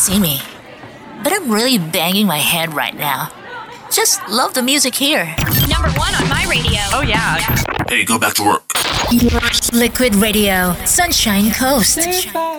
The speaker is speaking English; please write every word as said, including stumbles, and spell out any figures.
see me, but I'm really banging my head right now. Just love the music here. Number one on my radio. Oh, yeah. Hey, go back to work. Liquid Radio, Sunshine Coast.